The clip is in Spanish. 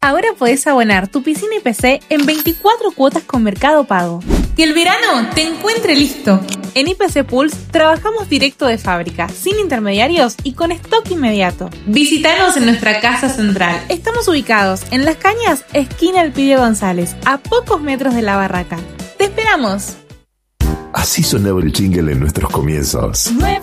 Ahora podés abonar tu piscina y PC en 24 cuotas con Mercado Pago. Que el verano te encuentre listo. En IPC Pools trabajamos directo de fábrica, sin intermediarios y con stock inmediato. Visítanos en nuestra casa central. Estamos ubicados en Las Cañas, esquina Elpidio González, a pocos metros de la barraca. ¡Te esperamos! Así sonaba el jingle en nuestros comienzos.